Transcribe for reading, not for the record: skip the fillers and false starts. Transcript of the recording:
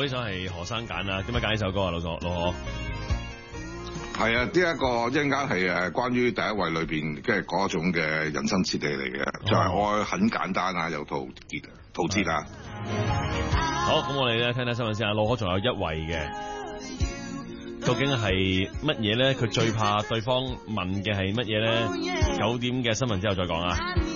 呢首係何生揀啊？點解揀呢首歌啊？老何？ 係啊，呢一個一陣間係關於第一位裏邊即係嗰種嘅人生哲理嚟嘅，就係愛很簡單啊，有陶喆啊。 好，咁我哋咧聽聽新聞先啊。老何仲有一位嘅，究竟係乜嘢咧？佢最怕對方問嘅係乜嘢咧？9點嘅新聞之後再講啊。